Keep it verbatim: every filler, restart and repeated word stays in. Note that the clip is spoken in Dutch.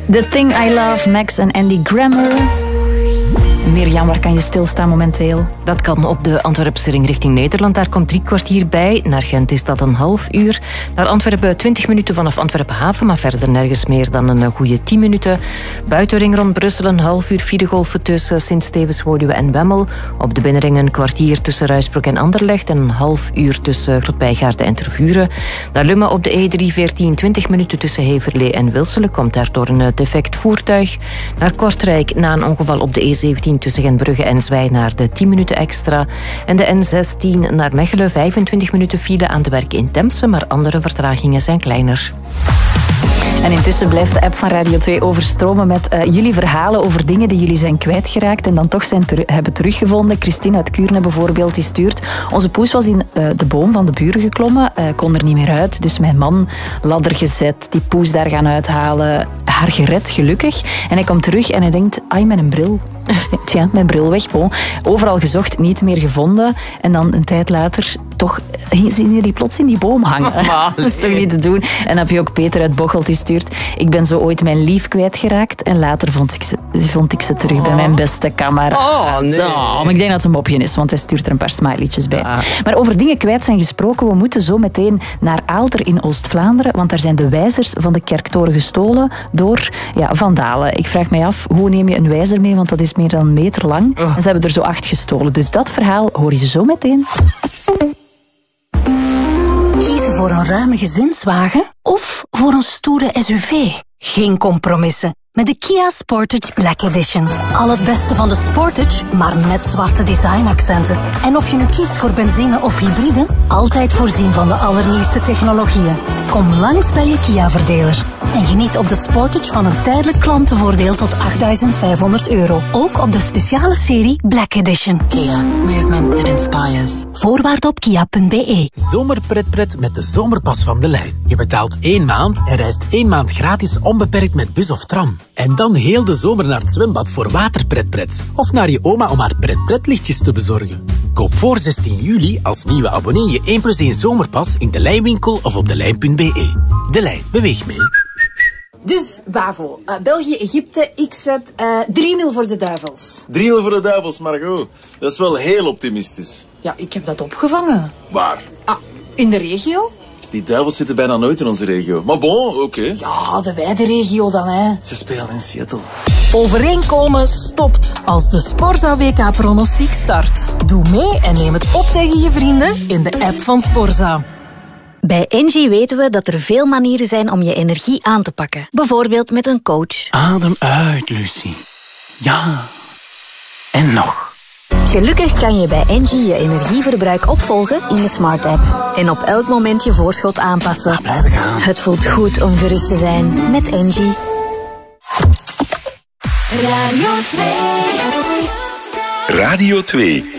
The Thing I Love, Max en Andy Grammer. Mirjam, waar kan je stilstaan momenteel? Dat kan op de Antwerpse ring richting Nederland. Daar komt drie kwartier bij. Naar Gent is dat een half uur. Naar Antwerpen twintig minuten vanaf Antwerpen haven, maar verder nergens meer dan een goede tien minuten. Buitenring rond Brussel een half uur file golven tussen Sint-Stevens, Woluwe en Wemmel. Op de binnenring een kwartier tussen Ruisbroek en Anderlecht en een half uur tussen Grootbijgaarden en Tervuren. Naar Lummen op de E drie veertien twintig minuten tussen Heverlee en Wilselen. Komt daardoor een defect voertuig. Naar Kortrijk na een ongeval op de E zeventien tussen Gentbrugge en Zwijnaarden tien minuten extra. En de N zestien naar Mechelen vijfentwintig minuten file aan de werken in Temse, maar andere vertragingen zijn kleiner. En intussen blijft de app van Radio twee overstromen met uh, jullie verhalen over dingen die jullie zijn kwijtgeraakt en dan toch zijn ter- hebben teruggevonden. Christine uit Kuurne bijvoorbeeld, die stuurt: onze poes was in uh, de boom van de buren geklommen, uh, kon er niet meer uit, dus mijn man ladder gezet, die poes daar gaan uithalen, haar gered, gelukkig. En hij komt terug en hij denkt, ai, met een bril. Tja, mijn bril weg. Bon. Overal gezocht, niet meer gevonden. En dan een tijd later, toch zien ze die plots in die boom hangen. Oh, dat is toch niet te doen. En dan heb je ook Peter uit Bocholt die stuurt: ik ben zo ooit mijn lief kwijtgeraakt en later vond ik ze, vond ik ze terug oh. bij mijn beste kameraad. Oh, nee. Zo, maar ik denk dat het een mopje is, want hij stuurt er een paar smileytjes bij. Ah. Maar over dingen kwijt zijn gesproken, we moeten zo meteen naar Aalter in Oost-Vlaanderen, want daar zijn de wijzers van de kerktoren gestolen door ja, vandalen. Ik vraag mij af, hoe neem je een wijzer mee, want dat is meer dan een meter lang. Oh. En ze hebben er zo acht gestolen. Dus dat verhaal hoor je zo meteen. Kiezen voor een ruime gezinswagen of voor een stoere S U V? Geen compromissen. Met de Kia Sportage Black Edition. Al het beste van de Sportage, maar met zwarte designaccenten. En of je nu kiest voor benzine of hybride, altijd voorzien van de allernieuwste technologieën. Kom langs bij je Kia-verdeler. En geniet op de Sportage van een tijdelijk klantenvoordeel tot achtduizend vijfhonderd euro. Ook op de speciale serie Black Edition. Kia. Movement that inspires. Voorwaarden op kia punt b e. Zomerpretpret met de zomerpas van De Lijn. Je betaalt één maand en reist één maand gratis onbeperkt met bus of tram. En dan heel de zomer naar het zwembad voor waterpretpret. Of naar je oma om haar pretpretlichtjes te bezorgen. Koop voor zestien juli als nieuwe abonnee je één plus één zomerpas in De Lijnwinkel of op delijn punt b e. De Lijn, beweeg mee. Dus, Bavo, uh, België-Egypte, ik zet uh, drie nul voor de Duivels. drie nul voor de Duivels, Margot. Dat is wel heel optimistisch. Ja, ik heb dat opgevangen. Waar? Ah, in de regio. Die Duivels zitten bijna nooit in onze regio. Maar bon, oké. Okay. Ja, de wijde regio dan, hè. Ze spelen in Seattle. Overeenkomen stopt als de Sporza W K-pronostiek start. Doe mee en neem het op tegen je vrienden in de app van Sporza. Bij Engie weten we dat er veel manieren zijn om je energie aan te pakken. Bijvoorbeeld met een coach. Adem uit, Lucie. Ja. En nog. Gelukkig kan je bij Engie je energieverbruik opvolgen in de Smart App. En op elk moment je voorschot aanpassen. Ah, blijf gaan. Het voelt goed om gerust te zijn met Engie. Radio twee. Radio twee.